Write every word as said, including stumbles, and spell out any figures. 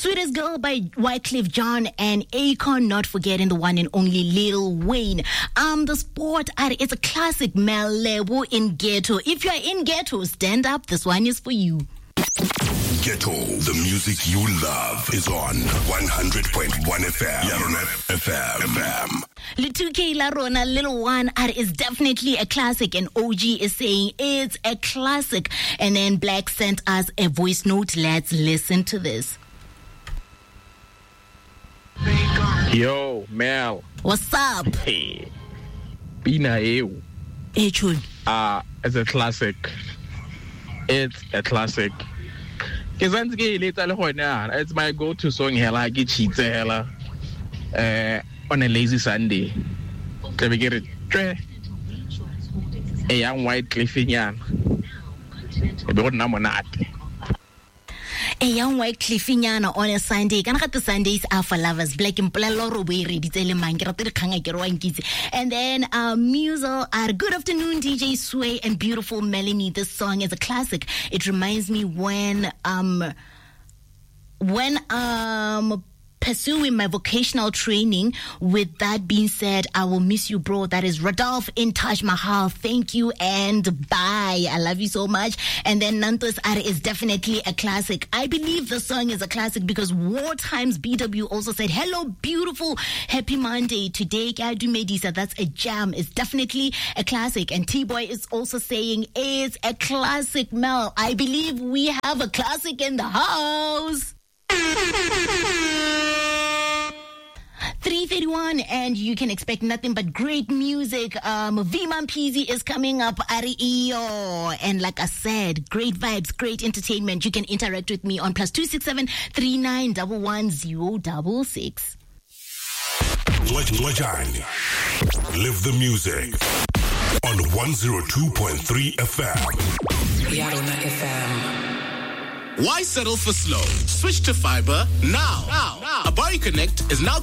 Sweetest Girl by Wyclef Jean and Akon, not forgetting the one and only Lil Wayne. Um, the sport, it's a classic, Malebo in Ghetto. If you're in Ghetto, stand up. This one is for you. Ghetto, the music you love is on one hundred point one F M. Yaronep F M. Lituke La Rona, Little One is definitely a classic, and O G is saying it's a classic. And then Black sent us a voice note. Let's listen to this. Yo, Mel. What's up? Hey. Bina eu. Hey, Chun. Uh, it's a classic. It's a classic. It's my go-to song. Hella, get cheats, hella. Uh, on a lazy Sunday. Let me get it. A young Wyclef Jean. About number not. A young Wyclef Jean on a Sunday. Can I the Sundays are for lovers? Black and Plalo, we read it. And then uh, Musel are good afternoon, D J Sway and beautiful Melanie. This song is a classic. It reminds me when um when um pursuing my vocational training. With that being said, I will miss you, bro. That is Radolph in Taj Mahal. Thank you and bye. I love you so much. And then Nantos Are is definitely a classic. I believe the song is a classic because War Times B W also said, hello, beautiful. Happy Monday. Today, Gadu Medisa. That's a jam. It's definitely a classic. And T-Boy is also saying it's a classic, Mel. I believe we have a classic in the house. three thirty-one, and you can expect nothing but great music. Um, Viman Peasy is coming up. Ariyo. And like I said, great vibes, great entertainment. You can interact with me on plus two six seven three nine one one zero six six. Live the music on one oh two point three F M. Yaronep F M. Why settle for slow? Switch to fiber now. Now, now. Abari Connect is now